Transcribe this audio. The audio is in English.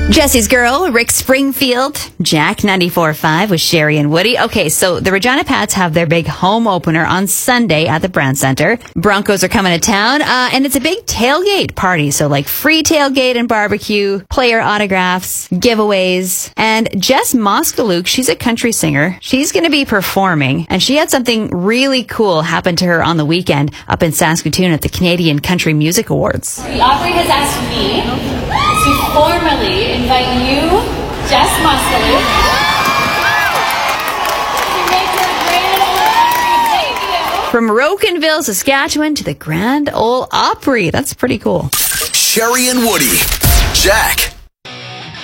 Jesse's Girl, Rick Springfield, Jack 94.5 with Sherry and Woody. Okay, so the Regina Pats have their big home opener on Sunday at the Brand Center. Broncos are coming to town, and it's a big tailgate party. So like free tailgate and barbecue, player autographs, giveaways. And Jess Moskaluk, she's a country singer. She's going to be performing, and she had something really cool happen to her on the weekend up in Saskatoon at the Canadian Country Music Awards. The Opry has asked me to formally invite you, Jess Moskaluk, to make your Grand Ole Opry debut. From Rocanville, Saskatchewan to the Grand Ole Opry. That's pretty cool. Sherry and Woody. Jack